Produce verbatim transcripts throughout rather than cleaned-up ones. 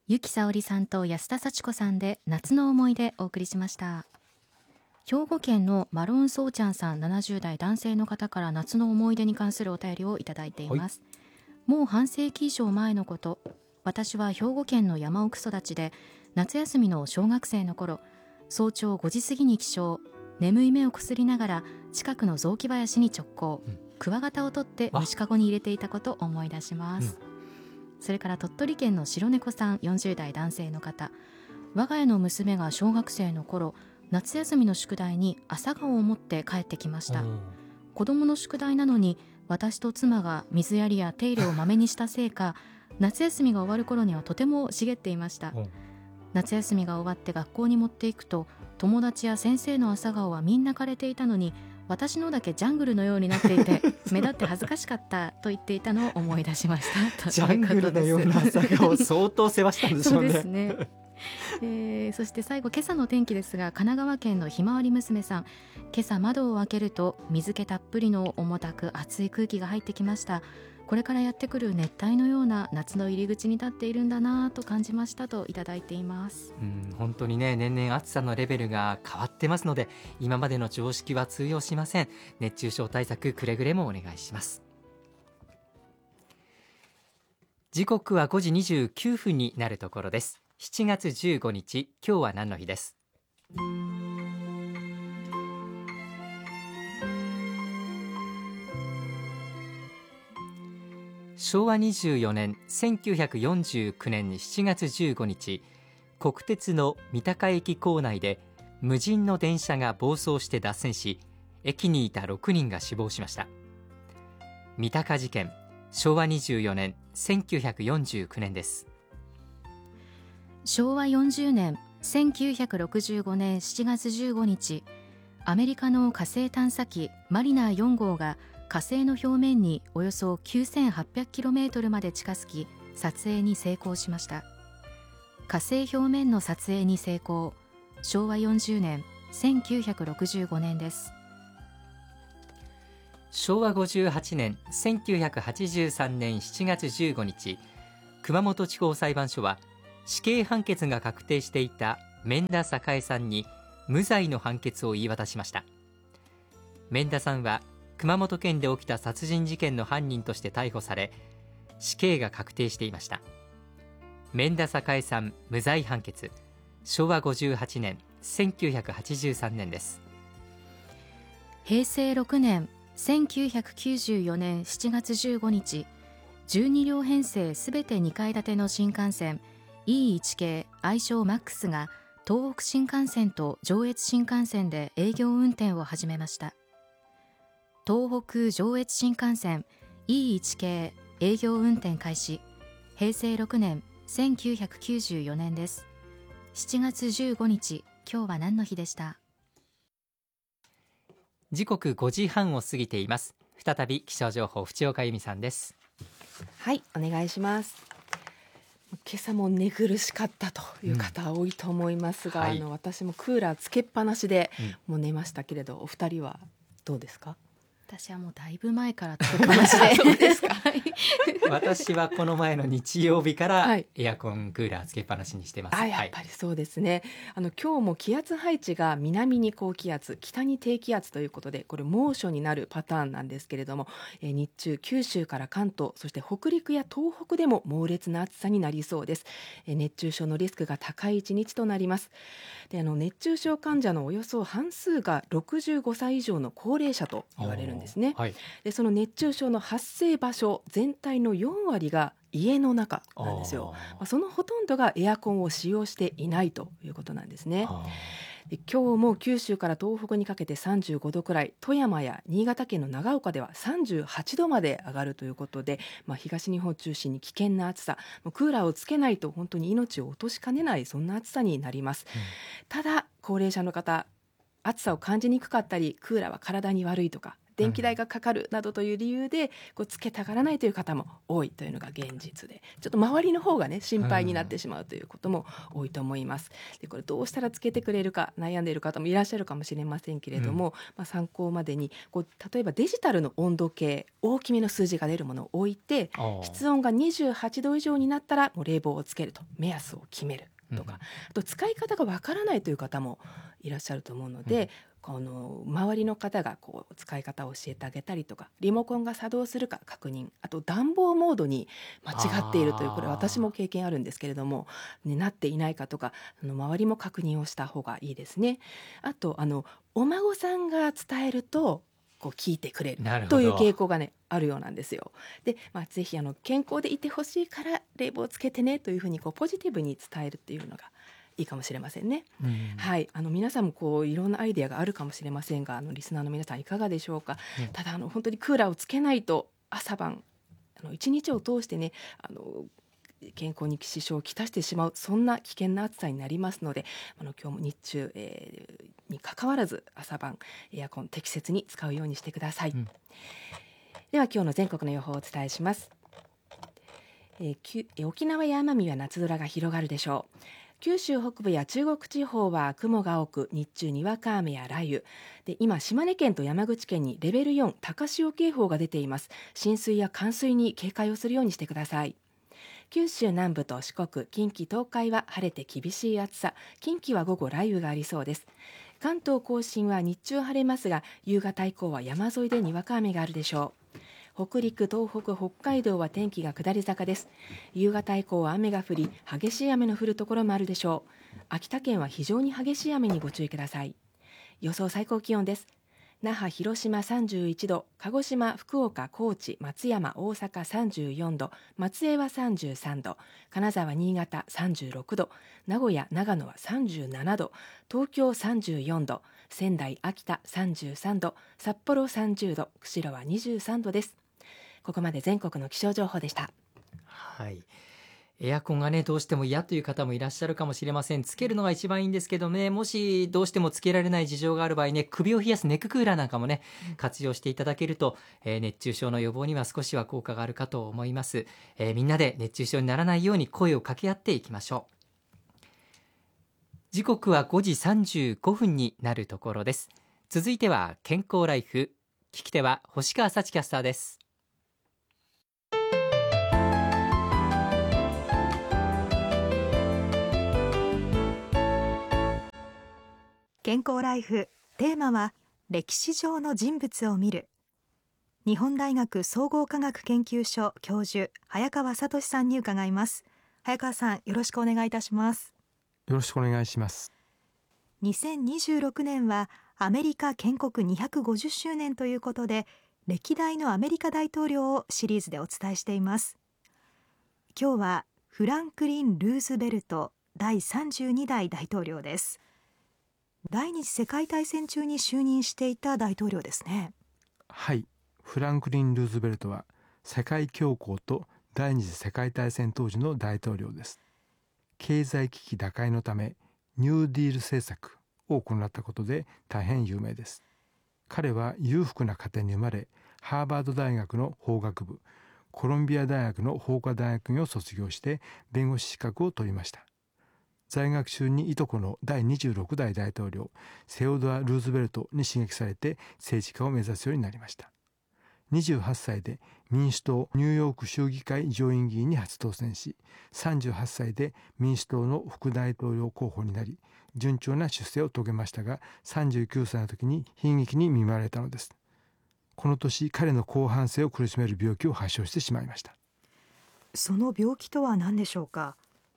ゆきさおりさんと安田幸子さんで夏の思い出お送りしました。兵庫県のマロンソーちゃんさん、ななじゅう代男性の方から夏の思い出に関するお便りをいただいています、はい、もう半世紀以上前のこと。私は兵庫県の山奥育ちで、夏休みの小学生の頃、早朝ごじ過ぎに起床、眠い目をこすりながら近くの雑木林に直行、うん、クワガタを取って虫かごに入れていたことを思い出します、うん、それから鳥取県の白猫さん、よんじゅう代男性の方。我が家の娘が小学生の頃、夏休みの宿題に朝顔を持って帰ってきました。子供の宿題なのに私と妻が水やりや手入れをまめにしたせいか夏休みが終わる頃にはとても茂っていました。夏休みが終わって学校に持っていくと、友達や先生の朝顔はみんな枯れていたのに、私のだけジャングルのようになっていて目立って恥ずかしかったと言っていたのを思い出しましたジャングルのような朝顔を相当世話したんでしょうね。 そうですねえー、そして最後、今朝の天気ですが、神奈川県のひまわり娘さん。今朝窓を開けると水気たっぷりの重たく熱い空気が入ってきました。これからやってくる熱帯のような夏の入り口に立っているんだなと感じましたといただいています。 うん、本当にね、年々暑さのレベルが変わってますので、今までの常識は通用しません。熱中症対策くれぐれもお願いします。時刻はごじにじゅうきゅうふんになるところです。しちがつじゅうごにち、今日は何の日です。しょうわにじゅうよねん、せんきゅうひゃくよんじゅうきゅうねんしちがつじゅうごにち、国鉄の三鷹駅構内で無人の電車が暴走して脱線し、駅にいたろくにんが死亡しました。三鷹事件、しょうわにじゅうよねん、せんきゅうひゃくよんじゅうきゅうねんです。 しょうわよんじゅうねん、せんきゅうひゃくろくじゅうごねんしちがつじゅうごにち、アメリカの火星探査機マリナーよん号が火星の表面におよそ きゅうせんはっぴゃくキロメートル まで近づき、撮影に成功しました。火星表面の撮影に成功。しょうわよんじゅうねん、せんきゅうひゃくろくじゅうごねんです。 しょうわごじゅうはちねん、せんきゅうひゃくはちじゅうさんねんしちがつじゅうごにち、熊本地方裁判所は死刑判決が確定していた免田栄さんに無罪の判決を言い渡しました。免田さんは熊本県で起きた殺人事件の犯人として逮捕され、死刑が確定していました。免田栄さん無罪判決。しょうわごじゅうはちねん、せんきゅうひゃくはちじゅうさんねんです。 へいせいろくねん、せんきゅうひゃくきゅうじゅうよねんしちがつじゅうごにち、じゅうにりょう編成すべてにかい建ての新幹線 イーワン 系愛称マックスが東北新幹線と上越新幹線で営業運転を始めました。東北上越新幹線 イーワン 系営業運転開始。へいせいろくねん、せんきゅうひゃくきゅうじゅうよねんです。しちがつじゅうごにち、今日は何の日でした。 時刻ごじはんを過ぎています。再び気象情報、淵岡由美さんです。 はい、お願いします。今朝も寝苦しかったという方多いと思いますが、うんはい、あの私もクーラーつけっぱなしでもう寝ましたけれど、うん、お二人はどうですか？ 私はもうだいぶ前からつけっぱなしでそうですか私はこの前の日曜日からエアコン、クーラーつけっぱなしにしてます。 あ、やっぱりそうですね。あの今日も気圧配置が南に高気圧、北に低気圧ということで、これ猛暑になるパターンなんですけれども、えー、日中九州から関東、そして北陸や東北でも猛烈な暑さになりそうです。えー、熱中症のリスクが高い一日となります。であの熱中症患者のおよそ半数がろくじゅうごさい以上の高齢者と言われるんですね。はい、でその熱中症の発生場所全体のよんわりが家の中なんですよ。そのほとんどがエアコンを使用していないということなんですね。で今日も九州から東北にかけてさんじゅうごどくらい、富山や新潟県の長岡ではさんじゅうはちどまで上がるということで、まあ、東日本を中心に危険な暑さ、クーラーをつけないと本当に命を落としかねない、そんな暑さになります。うん、ただ高齢者の方、暑さを感じにくかったり、クーラーは体に悪いとか電気代がかかるなどという理由でこうつけたがらないという方も多いというのが現実で、ちょっと周りの方がね心配になってしまうということも多いと思います。でこれどうしたらつけてくれるか悩んでいる方もいらっしゃるかもしれませんけれども、まあ、参考までにこう例えばデジタルの温度計、大きめの数字が出るものを置いて、室温がにじゅうはちど以上になったらもう冷房をつけると目安を決めるとか、あと使い方がわからないという方もいらっしゃると思うので、この周りの方がこう使い方を教えてあげたりとか、リモコンが作動するか確認、あと暖房モードに間違っているという、これ私も経験あるんですけれども、ね、なっていないかとか、あの周りも確認をした方がいいですね。あとあのお孫さんが伝えるとこう聞いてくれるという傾向がねあるようなんですよ。で、まあ、ぜひあの健康でいてほしいから冷房つけてねというふうにこうポジティブに伝えるっていうのがいいかもしれませんね。うん、はい、あの皆さんもこういろんなアイデアがあるかもしれませんが、あのリスナーの皆さんいかがでしょうか。うん、ただあの本当にクーラーをつけないと朝晩あの一日を通してね、あの健康に支障をきたしてしまう、そんな危険な暑さになりますので、あの今日も日中、えー、に関わらず朝晩エアコン適切に使うようにしてください。うん、では今日の全国の予報をお伝えします。えー、沖縄や奄美は夏空が広がるでしょう。九州北部や中国地方は雲が多く、日中にわか雨や雷雨で、今島根県と山口県にレベルよん高潮警報が出ています。浸水や冠水に警戒をするようにしてください。九州南部と四国、近畿東海は晴れて厳しい暑さ、近畿は午後雷雨がありそうです。関東甲信は日中晴れますが、夕方以降は山沿いでにわか雨があるでしょう。北陸、東北、北海道は天気が下り坂です。夕方以降は雨が降り、激しい雨の降るところもあるでしょう。秋田県は非常に激しい雨にご注意ください。予想最高気温です。那覇、広島さんじゅういちど、鹿児島、福岡、高知、松山、大阪さんじゅうよんど、松江はさんじゅうさんど、金沢、新潟さんじゅうろくど、名古屋、長野はさんじゅうななど、東京さんじゅうよんど、仙台、秋田さんじゅうさんど、札幌さんじゅうど、釧路はにじゅうさんどです。ここまで全国の気象情報でした。 はい、エアコンがねどうしても嫌という方もいらっしゃるかもしれません。つけるのが一番いいんですけどね、もしどうしてもつけられない事情がある場合ね、首を冷やすネッククーラーなんかもね活用していただけると、えー、熱中症の予防には少しは効果があるかと思います。えー、みんなで熱中症にならないように声を掛け合っていきましょう。時刻はごじさんじゅうごふんになるところです。続いては健康ライフ、聞き手は星川幸キャスターです。 健康ライフ、テーマは歴史上の人物を見る。日本大学総合科学研究所教授早川聡さんに伺います。早川さん、よろしくお願いいたします。 よろしくお願いします。 にせんにじゅうろくねんはアメリカ建国にひゃくごじゅっしゅうねんということで、歴代のアメリカ大統領をシリーズでお伝えしています。今日はフランクリン・ルーズベルトだいさんじゅうにだい大統領です。第二次世界大戦中に就任していた大統領ですね。 はい、フランクリン・ルーズベルトは世界恐慌と第二次世界大戦当時の大統領です。経済危機打開のためニューディール政策を行ったことで大変有名です。彼は裕福な家庭に生まれ、ハーバード大学の法学部、コロンビア大学の法科大学院を卒業して弁護士資格を取りました。在学中にいとこのだいにじゅうろくだい大統領セオドア・ルーズベルトに刺激されて政治家を目指すようになりました。にじゅうはっさいで民主党ニューヨーク州議会上院議員に初当選し、さんじゅうはっさいで民主党の副大統領候補になり、順調な出世を遂げましたが、さんじゅうきゅうさいの時に悲劇に見舞われたのです。この年、彼の広汎性を苦しめる病気を発症してしまいました。 その病気とは何でしょうか。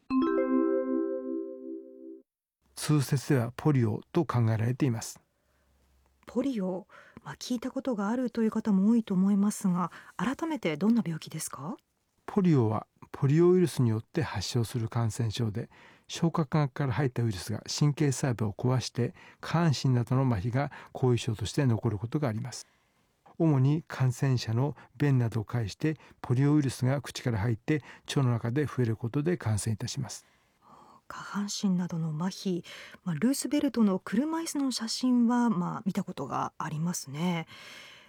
通説ではポリオと考えられています。 ポリオ、まあ、聞いたことがあるという方も多いと思いますが、改めてどんな病気ですか。 ポリオはポリオウイルスによって発症する感染症で、消化管から入ったウイルスが神経細胞を壊して下半身などの麻痺が後遺症として残ることがあります。主に感染者の便などを介してポリオウイルスが口から入って腸の中で増えることで感染いたします。 下半身などの麻痺、まあ、ルースベルトの車椅子の写真は、まあ、見たことがありますね。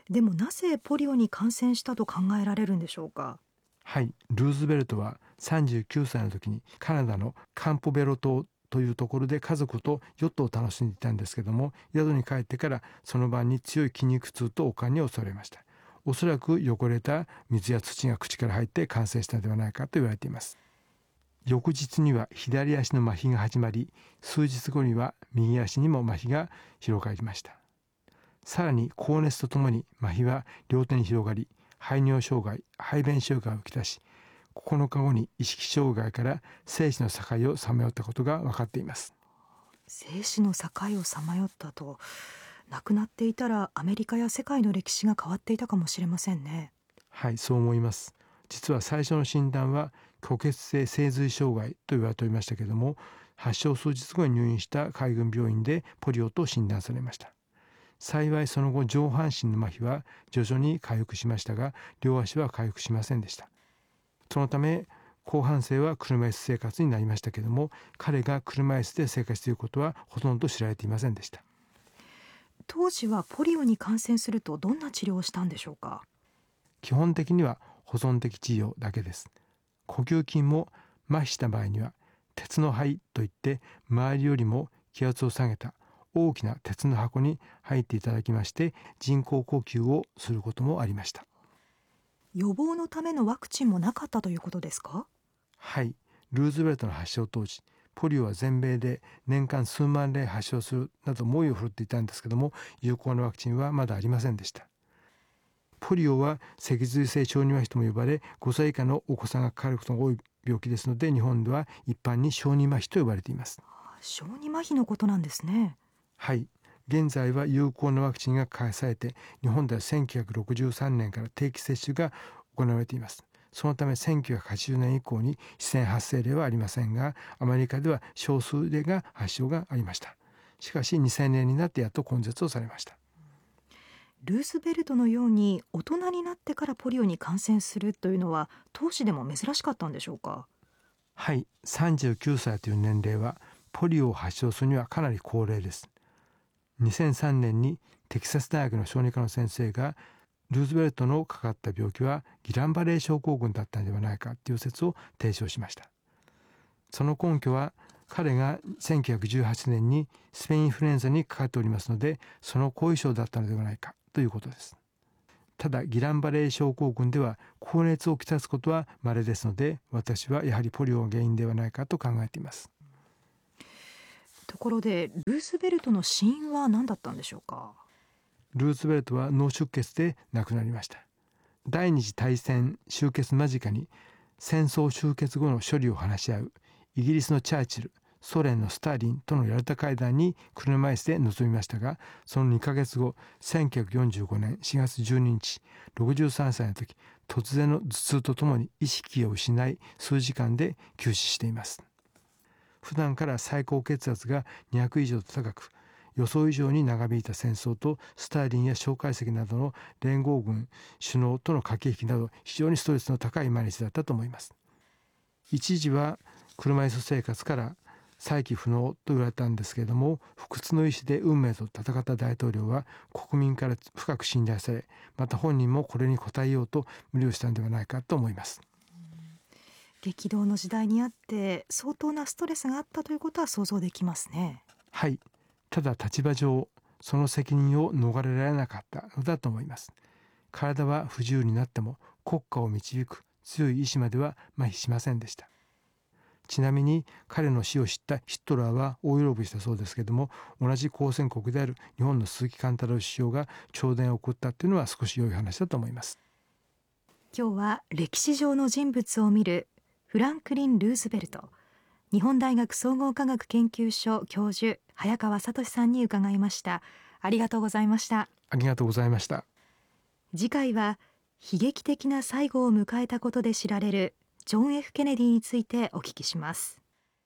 でもなぜポリオに感染したと考えられるんでしょうか。 はい、ルーズベルトはさんじゅうきゅうさいの時にカナダのカンポベロ島というところで家族とヨットを楽しんでいたんですけども、宿に帰ってからその晩に強い筋肉痛と悪寒に襲われました。おそらく汚れた水や土が口から入って感染したのではないかと言われています。翌日には左足の麻痺が始まり、数日後には右足にも麻痺が広がりました。さらに高熱とともに麻痺は両手に広がり、排尿障害、排便障害をきたし、ここのかごに意識障害から生死の境をさまよったことが分かっています。 生死の境をさまよったと、亡くなっていたらアメリカや世界の歴史が変わっていたかもしれませんね。 はい、そう思います。実は最初の診断は虚血性脊髄障害と言われておりましたけれども、発症数日後に入院した海軍病院でポリオと診断されました。幸いその後上半身の麻痺は徐々に回復しましたが、両足は回復しませんでした。そのため後半生は車椅子生活になりましたけれども、彼が車椅子で生活していることはほとんど知られていませんでした。 当時はポリオに感染するとどんな治療をしたんでしょうか。 基本的には保存的治療だけです。呼吸筋も麻痺した場合には鉄の肺といって周りよりも気圧を下げた大きな鉄の箱に入っていただきまして、人工呼吸をすることもありました。 予防のためのワクチンもなかったということですか。 はい、ルーズベルトの発症当時、ポリオは全米で年間数万例発症するなど猛威を振るっていたんですけども、有効なワクチンはまだありませんでした。ポリオは脊髄性小児麻痺とも呼ばれ、ごさい以下のお子さんがかかることが多い病気ですので、日本では一般に小児麻痺と呼ばれています。 小児麻痺のことなんですね。 はい、現在は有効なワクチンが開発されて、日本ではせんきゅうひゃくろくじゅうさんねんから定期接種が行われています。そのためせんきゅうひゃくはちじゅうねん以降に自然発生例はありませんが、アメリカでは少数例が発症がありました。しかしにせんねんになってやっと根絶をされました。 ルーズベルトのように大人になってからポリオに感染するというのは当時でも珍しかったんでしょうか。 はい、さんじゅうきゅうさいという年齢はポリオを発症するにはかなり高齢です。にせんさんねんにテキサス大学の小児科の先生が、ルーズベルトのかかった病気はギランバレー症候群だったのではないかという説を提唱しました。その根拠は彼がせんきゅうひゃくじゅうはちねんにスペインインフルエンザにかかっておりますので、その後遺症だったのではないかということです。ただギランバレー症候群では高熱をきたすことは稀ですので、私はやはりポリオが原因ではないかと考えています。 ところでルーズベルトの死因は何だったんでしょうか。 ルーズベルトは脳出血で亡くなりました。第二次大戦終結間近に戦争終結後の処理を話し合うイギリスのチャーチル、ソ連のスターリンとのヤルタ会談に車椅子で臨みましたが、そのにかげつご、せんきゅうひゃくよんじゅうごねんしがつじゅうににち、ろくじゅうさんさいの時、突然の頭痛とともに意識を失い、数時間で急死しています。普段から最高血圧がにひゃく以上と高く、予想以上に長引いた戦争とスターリンや蒋介石などの連合軍首脳との駆け引きなど、非常にストレスの高い毎日だったと思います。一時は車椅子生活から再起不能と言われたんですけれども、不屈の意志で運命と戦った大統領は国民から深く信頼され、また本人もこれに応えようと無理をしたのではないかと思います。 激動の時代にあって相当なストレスがあったということは想像できますね。 はい、ただ立場上その責任を逃れられなかったのだと思います。体は不自由になっても国家を導く強い意志までは麻痺しませんでした。ちなみに彼の死を知ったヒトラーは大喜びしたそうですけれども、同じ交戦国である日本の鈴木貫太郎首相が弔電を送ったというのは少し良い話だと思います。 今日は歴史上の人物を見るフランクリン・ルーズベルト、日本大学総合科学研究所教授早川聡さんに伺いました。ありがとうございました。 ありがとうございました。 次回は悲劇的な最後を迎えたことで知られるジョン・ F ・ケネディについてお聞きします。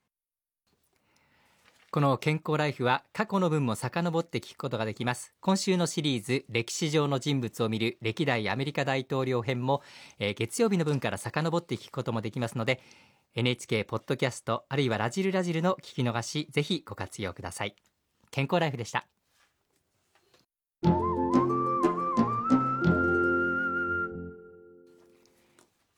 この健康ライフは過去の分も遡って聞くことができます。今週のシリーズ歴史上の人物を見る歴代アメリカ大統領編も、えー、月曜日の分から遡って聞くこともできますので、 エヌエイチケー ポッドキャストあるいはラジルラジルの聞き逃しぜひご活用ください。健康ライフでした。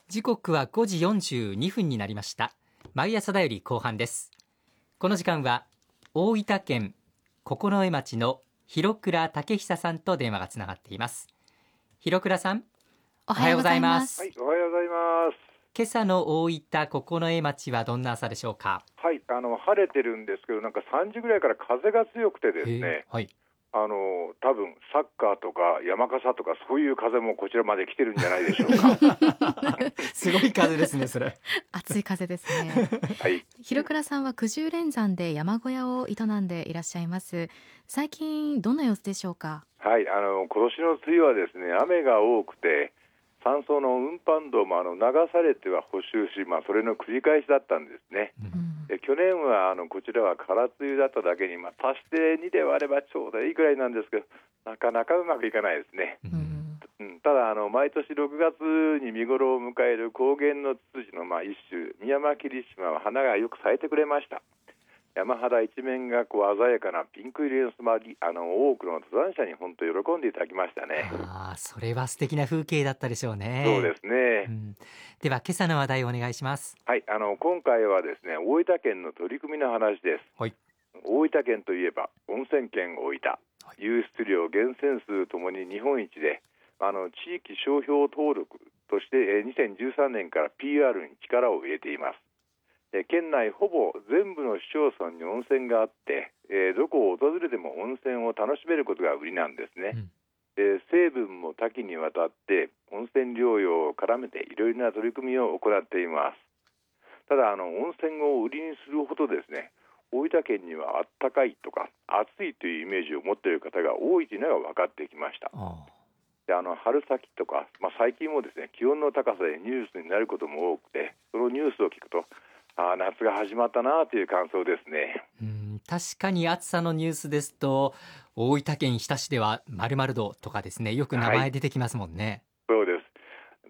時刻はごじよんじゅうにふんになりました。毎朝だより後半です。この時間は大分県九重町の広倉武久さんと電話がつながっています。広倉さん、 おはようございます。 はい、おはようございます。 今朝の大分九重町はどんな朝でしょうか？ はい、あの晴れてるんですけど、なんかさんじぐらいから風が強くてですね、 はい、 あの多分サッカーとか山笠とかそういう風もこちらまで来てるんじゃないでしょうか。 すごい風ですね、それ。 暑い風ですね。 はい、 広倉さんは九十連山で山小屋を営んでいらっしゃいます。最近どんな様子でしょうか？ はい、あの今年の梅雨はですね、雨が多くて山荘の運搬道もあの流されては補修し、まあ、それの繰り返しだったんですね。 うん、 え去年はあのこちらは空梅雨だっただけに、まあ、足してにで割ればちょうどいいくらいなんですけど、なかなかうまくいかないですね。 うんうん、ただあの毎年ろくがつに見頃を迎える高原のツツジのまあ一種、ミヤマキリシマは花がよく咲いてくれました。山肌一面がこう鮮やかなピンク色に染まり、あの多くの登山者に本当喜んでいただきましたね。 あ、それは素敵な風景だったでしょうね。 そうですね、 うん、では今朝の話題をお願いします。 はい、あの今回はですね、大分県の取り組みの話です。 はい、 大分県といえば温泉県大分、湧出量源泉数ともに日本一で、あの地域商標登録としてにせんじゅうさんねんから ピーアール に力を入れています。県内ほぼ全部の市町村に温泉があって、えー、どこを訪れても温泉を楽しめることが売りなんですね。うんえー、成分も多岐にわたって温泉療養を絡めていろいろな取り組みを行っています。ただあの温泉を売りにするほどですね、大分県にはあったかいとか暑いというイメージを持っている方が多いというのが分かってきました。あであの春先とか、まあ、最近もですね、気温の高さでニュースになることも多くて、そのニュースを聞くとあ夏が始まったなという感想ですね。 うん、確かに暑さのニュースですと大分県日田市では〇〇度とかですね、よく名前出てきますもんね。 はい、そうです。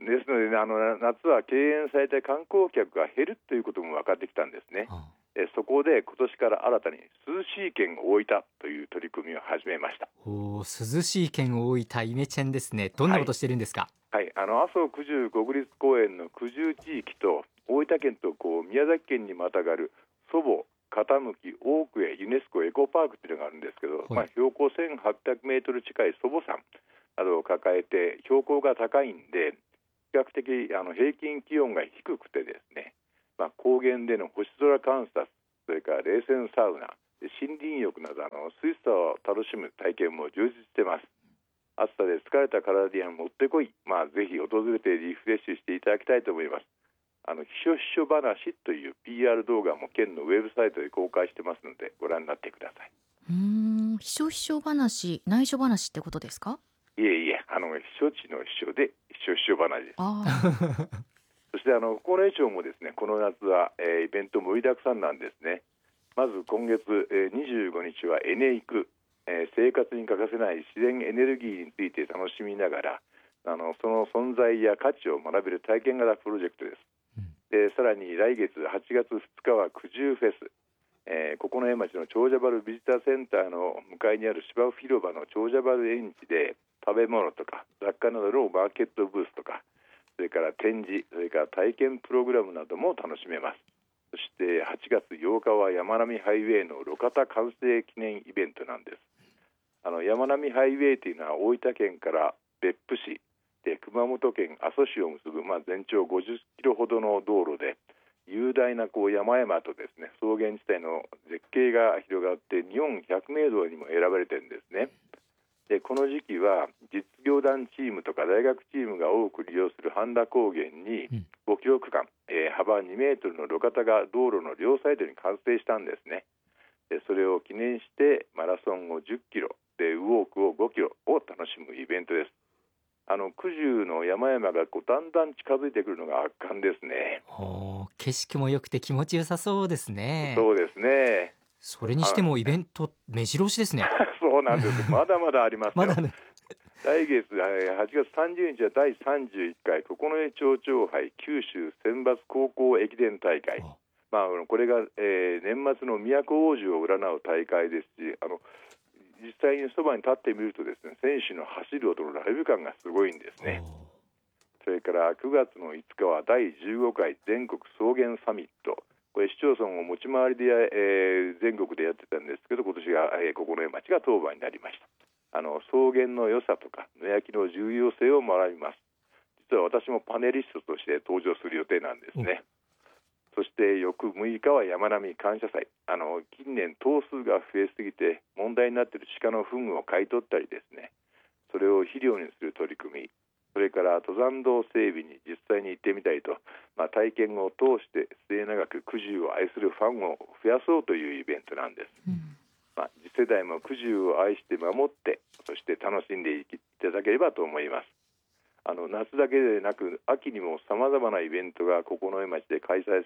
ですので、ね、あの夏は敬遠されて観光客が減るということも分かってきたんですね。ああえそこで今年から新たに涼しい県大分という取り組みを始めました。 お涼しい県大分、イメチェンですね。どんなことしてるんですか？ はい、はい、あの阿蘇九十国立公園の九十地域と大分県とこう宮崎県にまたがる祖母傾き大久江ユネスコエコパークというのがあるんですけど、はい、まあ、標高せんはっぴゃくメートル近い祖母山などを抱えて標高が高いんで比較的あの平均気温が低くてですね、まあ、高原での星空観察、それから冷泉サウナ、森林浴などあの涼しさを楽しむ体験も充実しています。暑さで疲れた体にはもってこい、まあ、ぜひ訪れてリフレッシュしていただきたいと思います。あのひしょひしょ話という ピーアール 動画も県のウェブサイトで公開してますのでご覧になってください。 うーん、ひしょひしょ話、内緒話ってことですか？ いえいえ、あの避暑地の避暑でひしょひしょ話です。 あそしてあの九重町もですね、この夏は、えー、イベント盛りだくさんなんですね。まず今月、えー、にじゅうごにちはエネイク、えー、生活に欠かせない自然エネルギーについて楽しみながらあのその存在や価値を学べる体験型プロジェクトです。でさらに来月はちがつふつかは九十フェス、えー、九重町の長者原ビジターセンターの向かいにある芝生広場の長者原園地で食べ物とか雑貨などのマーケットブースとか、それから展示、それから体験プログラムなども楽しめます。そしてはちがつようかは山並ハイウェイの路肩完成記念イベントなんです。あの山並ハイウェイというのは大分県から別府市で熊本県阿蘇市を結ぶ、まあ、全長ごじゅっキロほどの道路で雄大なこう山々とですね草原地帯の絶景が広がって日本ひゃくめいどうにも選ばれてるんですね。でこの時期は実業団チームとか大学チームが多く利用する半田高原にごキロ区間、えー、幅にメートルの路肩が道路の両サイドに完成したんですね。でそれを記念してマラソンをじゅっキロでウォークをごキロを楽しむイベントです。あの九十の山々がこうだんだん近づいてくるのが圧巻ですね。 お景色も良くて気持ちよさそうですね。 そうですね。 それにしてもイベント目白押しですね。 そうなんです。まだまだありますよ。 まだね、 来月はちがつさんじゅうにちはだいさんじゅういっかい九重町長杯九州選抜高校駅伝大会、まあ、これが、えー、年末の都大路を占う大会ですし、あの実際にそばに立ってみるとですね、選手の走る音のライブ感がすごいんですね。 それからくがつのいつかはだいじゅうごかい全国草原サミット、これ市町村を持ち回りで、えー、全国でやってたんですけど、今年が、えー、九重町が当番になりました。あの草原の良さとか野焼きの重要性を学びます。実は私もパネリストとして登場する予定なんですね。そして翌むいかは山並み感謝祭。あの近年頭数が増えすぎて問題になっている鹿の糞を買い取ったりですね、それを肥料にする取り組み、それから登山道整備に実際に行ってみたいと、まあ、体験を通して末永く久住を愛するファンを増やそうというイベントなんです。うん、まあ、次世代も久住を愛して守って、そして楽しんでいただければと思います。あの夏だけでなく秋にもさまざまなイベントが九重町で開催